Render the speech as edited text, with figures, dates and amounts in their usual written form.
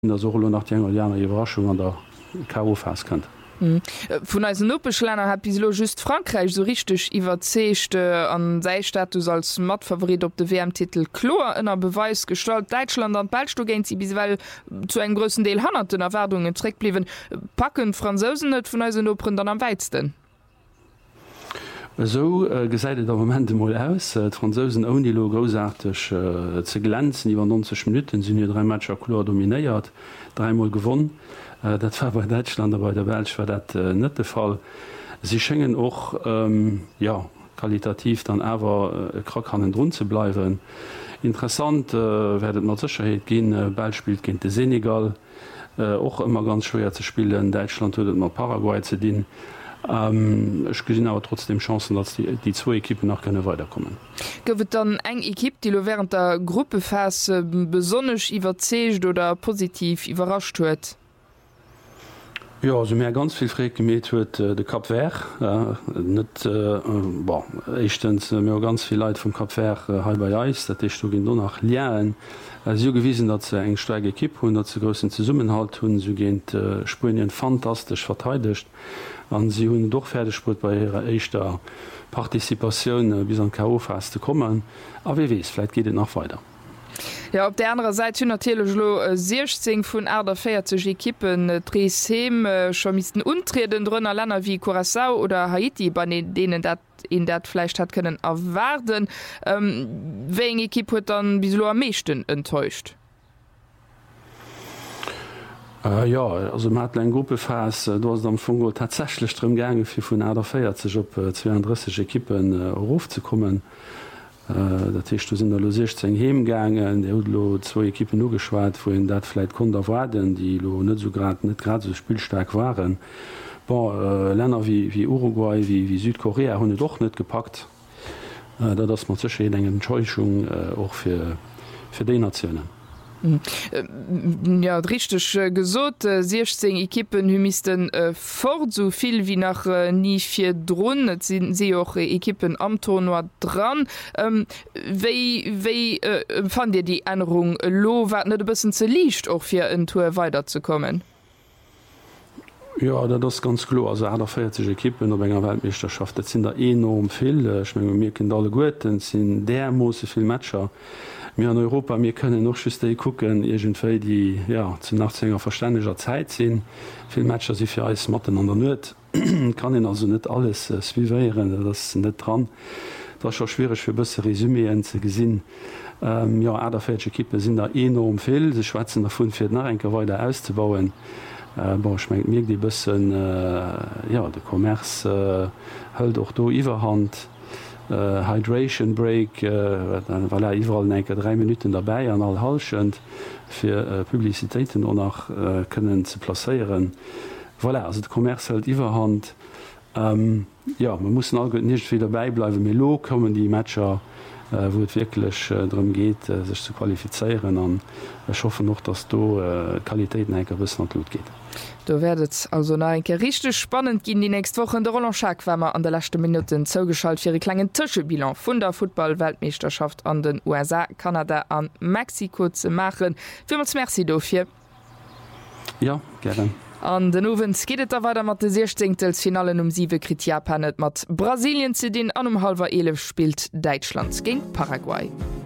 der Solo nach die Janer Überraschung an der KO festkennt. Von als Noppeschlenner hat bis just Frankreich so richtig iwwerzechte an sei Status als Matfavorit op de WM-Titel Chlor ënner Beweis gestalt Deutschland an Ballstogent sie bis well zu eng grössen Deel hannerten Erwerdungen treck bliwen packen Franzosen net vun als Nopren dann am weitsten. So gesäidet der Moment mal aus Franzosen on die lo großartig ze glänzen, iwwer 90 Minuten sind hier 3 Matscher Chlor dominéiert, 3-mal gewonnen. Dat war bei Deutschland, bei der Welt war dat net der Fall. Sie schengen och qualitativ dann awer Krackhannen run zu bleiben. Interessant werdet mat Sicherheit gehen, Ball spielt gegen de Senegal, och immer ganz schwer zu spielen. Deutschland huet mat Paraguay zu dienen. Ich gesinn aber trotzdem Chancen, dass die 2 Ekippen noch können weiterkommen. Gowet dann eng Ekipp, die lo während der Gruppephase besonnech iwwerzecht oder positiv überrascht huet? Ja, also mir ganz viel Fré gemet huet de Kap Ver net echtens mir ganz viel Leiit vum Kap Ver halb Eis, dat ich gin do nach Lien so gewiesen, dat ze eng steige Kipp hun dat ze großen ze Summenhalt hunn so géint Spien fantastisch verteidigt an sie hunn doch Pferdesport bei ihrer eischter Partizipation bis an KO fast zu kommen. A wie wees, vielleicht geht het noch weiter. Ja, op der anderen Seite hun natürlichlo 16 vun Äder 40 Ekippen Dresem schon misisten untreten drnner Länder wie Curaçao oder Haiti, bei denen dat in dat Fleisch hat können erwarten. Wéng Ekipp huet dann bislo am meeschten enttäuscht. Ja, also mat en Gruppe fas do am Fungo tatsächlich drum gange fir vun Äder 40 op 32 Ekippen aufzukommen. Dat du sind der 16 hemgangen, der lo 2 Ekippen no geschwaart, wo en dat vielleicht Kunder warden, die lo net grad so spielstark waren. Länder wie Uruguay, wie Südkorea hunne doch net gepackt, da das man zesche engen Enttäuschung auch für die Nationen. Ja, richtig gesot 16 Ekippen hymisten fort soviel wie nach nie 4 Drohnen sind sie auch Ekippen am Tournoi dran. Wéi fand dir die Änderung lo wat net bisssen ze liicht auch fir en Tour weiterzukommen? Ja, das ist ganz klar. Also der 40 Ekippen op enger Weltmeisterschaft, dat sind da enorm viel. Ich meine, mir kind alle gut, sind der Mose viel Matscher. Wir an Europa wir können noch schüste gucken irgendwei die zu nachzänger verständlicher Zeit sinn viel Matscher sie fir als Matten an der net kann den also net alles suivieren das net dran das schon schwierig für bësse Resümeen ze gesinn aderfäsche Kippe sind da enorm viel se Schwezen davon fir nach enke weiter auszubauen schmeckt mir die bëssen de Kommerz hölt auch do iwwerhand. Hydration Break weil iwwerall enke 3 Minuten dabei an all halschend fir Publiitéiten on nach kënnen ze placéieren. Voilà, also d Kommerz hält iwwerhand. Man muss all nicht wieder beibleiwe Melo kommen die Matscher, wo het wirklich darum geht, sich zu qualifizieren an hoffe noch, dass do Qualitäten enker bis an Lot geht. Du werdet also na enke richtig spannend gin die nächst Woche der Roland Schack wärmer an der letzte Minuten zougeschalt fir klengen Tschebilan vun der Football-Weltmeisterschaft an den USA, Kanada an Mexiko ze machen. Vielmals merci dofir. Ja, gerne. An den Owens geht da weiter mat de 16. Finalen 7 krit Japan net mat Brasilien ze den an 10:30 spielt Deutschland gegen Paraguay.